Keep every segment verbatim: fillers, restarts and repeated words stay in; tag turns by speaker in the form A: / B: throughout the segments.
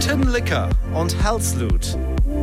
A: Tin Liquor und Hellsloot.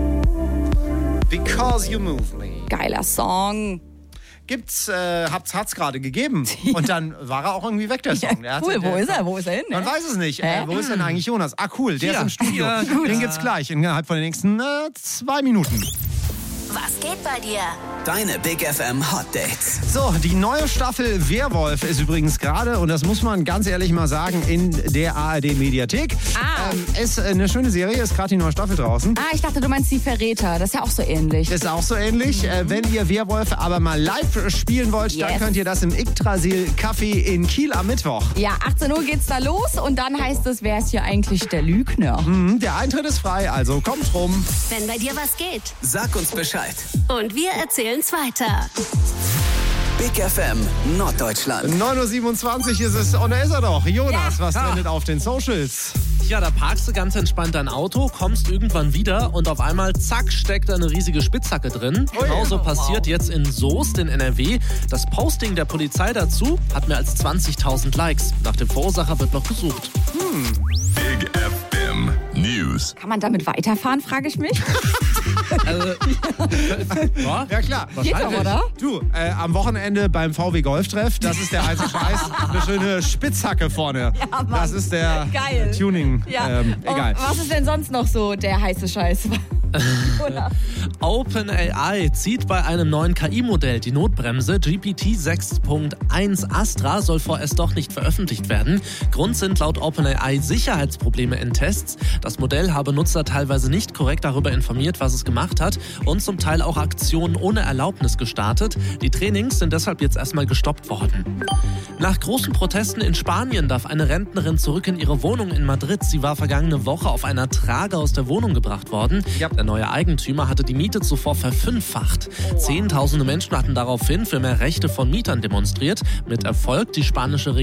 A: Because You Move Me.
B: Geiler Song.
A: Gibt's, äh, hat's, hat's gerade gegeben. Und dann war er auch irgendwie weg, der Song. Der
B: cool,
A: hat,
B: wo
A: der,
B: ist er? Wo ist er hin?
A: Man weiß es nicht. Äh, wo ist denn eigentlich Jonas? Ah, cool, der
C: Hier.
A: ist im Studio.
C: Ja, gut.
A: Den gibt's gleich innerhalb von den nächsten äh, zwei Minuten.
D: Was geht bei dir?
E: Deine Big F M Hot Dates.
A: So, die neue Staffel Werwolf ist übrigens gerade, und das muss man ganz ehrlich mal sagen, in der A R D-Mediathek.
B: Ah.
A: Ähm, ist eine schöne Serie, ist gerade die neue Staffel draußen.
B: Ah, ich dachte, du meinst die Verräter. Das ist ja auch so ähnlich.
A: Ist auch so ähnlich. Mhm. Äh, wenn ihr Werwolf aber mal live spielen wollt,
B: Yes.
A: dann könnt ihr das im Yggdrasil Café in Kiel am Mittwoch.
B: Ja, achtzehn Uhr geht's da los und dann heißt es, wer ist hier eigentlich der Lügner?
A: Mhm, der Eintritt ist frei, also kommt rum.
D: Wenn bei dir was geht.
E: Sag uns Bescheid.
D: Und wir erzählen's weiter.
E: Big F M Norddeutschland.
A: neun Uhr siebenundzwanzig ist es und da ist er doch. Jonas,
B: Ja.
A: was
C: Ja.
A: trendet auf den Socials?
C: Ja, da parkst du ganz entspannt dein Auto, kommst irgendwann wieder und auf einmal, zack, steckt da eine riesige Spitzhacke drin.
A: Oh ja.
C: Genauso passiert jetzt in Soest in N R W. Das Posting der Polizei dazu hat mehr als zwanzigtausend Likes. Nach dem Verursacher wird noch gesucht.
F: Big F M News.
B: Kann man damit weiterfahren, frage ich mich.
C: Also, ja,
A: Ja klar.
B: Geht doch, oder?
A: Du, äh, am Wochenende beim V W Golftreff, das ist der heiße Scheiß, eine schöne Spitzhacke vorne.
B: Ja, Mann.
A: Das ist der
B: Geil.
A: Tuning.
B: Ja.
A: Ähm, egal.
B: Und was ist denn sonst noch so der heiße Scheiß? Oder?
C: OpenAI zieht bei einem neuen K I-Modell die Notbremse. G P T sechs Punkt eins Astra soll vorerst doch nicht veröffentlicht werden. Grund sind laut OpenAI Sicherheitsprobleme in Tests. Das Modell habe Nutzer teilweise nicht korrekt darüber informiert, was es gemacht hat und zum Teil auch Aktionen ohne Erlaubnis gestartet. Die Trainings sind deshalb jetzt erstmal gestoppt worden. Nach großen Protesten in Spanien darf eine Rentnerin zurück in ihre Wohnung in Madrid. Sie war vergangene Woche auf einer Trage aus der Wohnung gebracht worden.
A: Ja.
C: Der neue Eigentümer hatte die Miete zuvor verfünffacht. Zehntausende Menschen hatten daraufhin für mehr Rechte von Mietern demonstriert. Mit Erfolg. Die spanische Regierung